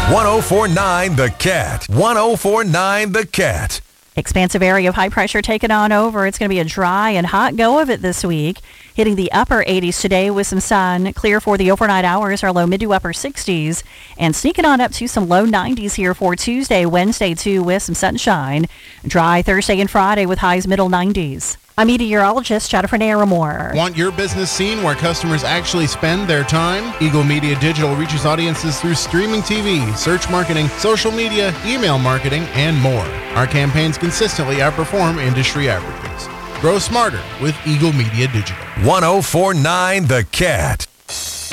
1049 The Cat. 1049 The Cat. Expansive area of high pressure taking on over. It's going to be a dry and hot go of it this week. Hitting the upper 80s today with some sun. Clear for the overnight hours, our low mid to upper 60s. And sneaking on up to some low 90s here for Tuesday, Wednesday too, with some sunshine. Dry Thursday and Friday with highs middle 90s. I'm meteorologist Jennifer Naramore. Want your business seen where customers actually spend their time? Eagle Media Digital reaches audiences through streaming TV, search marketing, social media, email marketing, and more. Our campaigns consistently outperform industry averages. Grow smarter with Eagle Media Digital. 1049 The Cat.